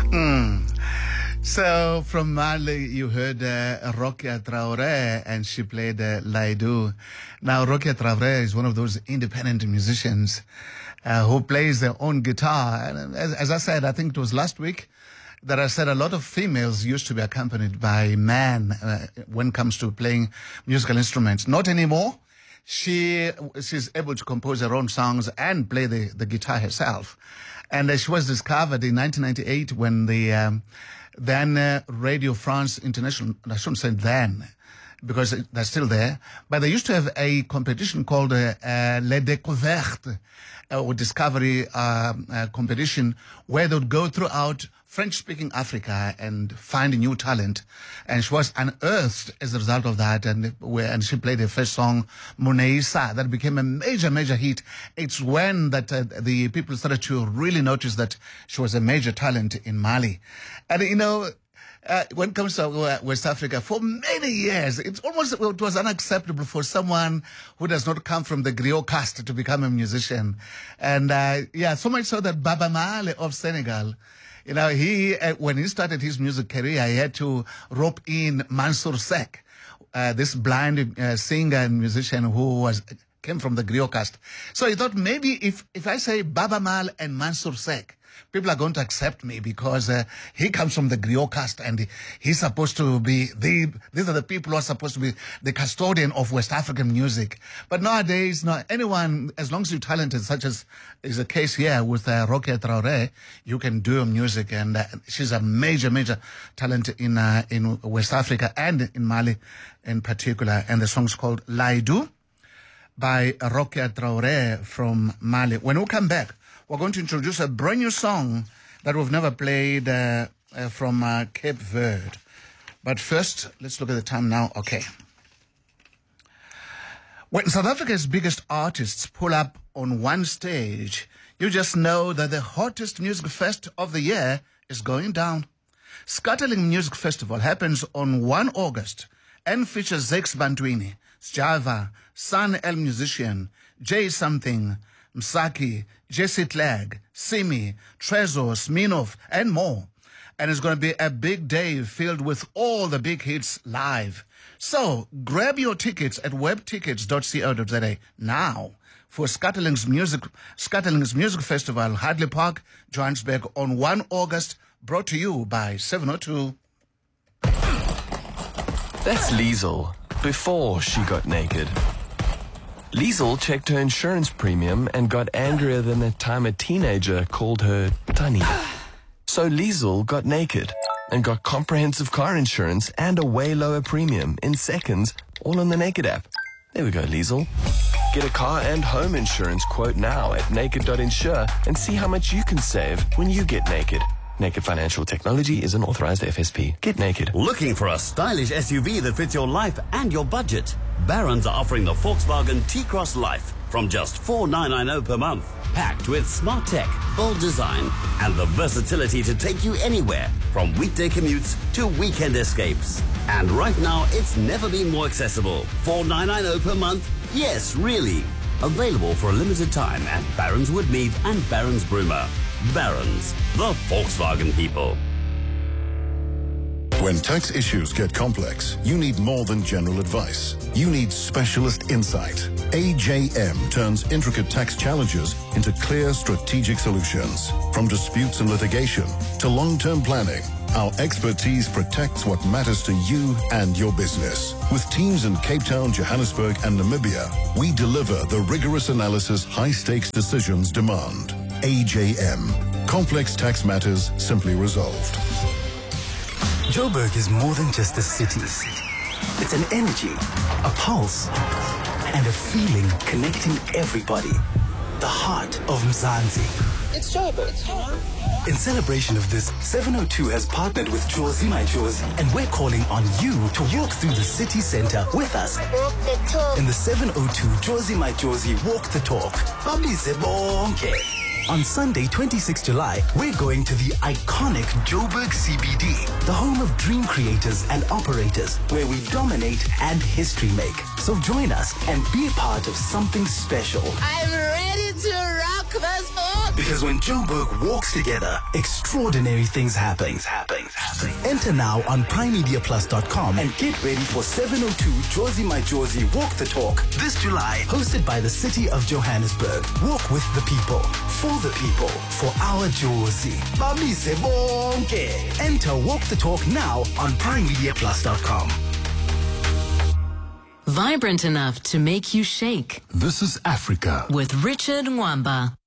So from Mali, you heard Rokia Traoré, and she played Laidu. Now, Rokia Traoré is one of those independent musicians who plays their own guitar. And as I said, I think it was last week that I said a lot of females used to be accompanied by men when it comes to playing musical instruments. Not anymore. She's able to compose her own songs and play the guitar herself. And she was discovered in 1998 when the then Radio France International, I shouldn't say then, because they're still there, but they used to have a competition called Les Découvertes, or Discovery competition, where they would go throughout French-speaking Africa and find new talent. And she was unearthed as a result of that, and she played her first song, Moneisa, that became a major, major hit. It's when that the people started to really notice that she was a major talent in Mali. And, you know, when it comes to West Africa, for many years, it was unacceptable for someone who does not come from the griot caste to become a musician. And, so much so that Baba Maale of Senegal, you know, when he started his music career, he had to rope in Mansour Seck, this blind singer and musician who came from the griot caste. So he thought, maybe if I say Baba Maale and Mansour Seck, people are going to accept me because he comes from the griot caste, and he's supposed to be these are the people who are supposed to be the custodian of West African music. But nowadays, anyone, as long as you're talented, such as is the case here with Rokia Traoré, you can do music, and she's a major, major talent in West Africa and in Mali in particular. And the song's called Laidu by Rokia Traoré from Mali. When we come back, we're going to introduce a brand new song that we've never played from Cape Verde. But first, let's look at the time now. Okay. When South Africa's biggest artists pull up on one stage, you just know that the hottest music fest of the year is going down. Scatterling Music Festival happens on 1 August and features Zex Bantwini, Sjava, Sun El Musician, Jay Something, Msaki, Jesse Clegg, Simi, Trezor, Smirnoff, and more. And it's going to be a big day filled with all the big hits live. So grab your tickets at webtickets.co.za now for Scatterling's Music Festival, Hadley Park, Johannesburg, on 1 August, brought to you by 702. That's Liesel, before she got naked. Liesel checked her insurance premium and got angrier than the time a teenager called her Tunny. So Liesel got naked and got comprehensive car insurance and a way lower premium in seconds, all on the Naked app. There we go, Liesel. Get a car and home insurance quote now at naked.insure and see how much you can save when you get naked. Naked Financial Technology is an authorized FSP. Get naked. Looking for a stylish SUV that fits your life and your budget? Barron's are offering the Volkswagen T-Cross Life from just $4,990 per month. Packed with smart tech, bold design, and the versatility to take you anywhere, from weekday commutes to weekend escapes. And right now, it's never been more accessible. $4,990 per month? Yes, really. Available for a limited time at Barron's Woodmead and Barron's Broomer. Barron's, the Volkswagen people. When tax issues get complex, you need more than general advice. You need specialist insight. AJM turns intricate tax challenges into clear strategic solutions. From disputes and litigation to long-term planning, our expertise protects what matters to you and your business. With teams in Cape Town, Johannesburg, and Namibia, we deliver the rigorous analysis high-stakes decisions demand. AJM. Complex tax matters simply resolved. Joburg is more than just a city. It's an energy, a pulse, and a feeling connecting everybody. The heart of Mzansi. It's Joburg. In celebration of this, 702 has partnered with Jozi My Jozi, and we're calling on you to walk through the city center with us. Walk the talk. In the 702 Jozi My Jozi Walk the Talk. Babise bonke. On Sunday, 26 July, we're going to the iconic Joburg CBD, the home of dream creators and operators, where we dominate and history make. So join us and be a part of something special. I'm ready to rock this boat. Because when Joburg walks together, extraordinary things happen. Enter now on primemediaplus.com and get ready for 702 Jozi My Jozi Walk the Talk this July, hosted by the City of Johannesburg. Walk with the people, for the people, for our Jozi. Bamise bonke. Enter Walk the Talk now on primemediaplus.com. Vibrant enough to make you shake. This is Africa. With Richard Mwamba.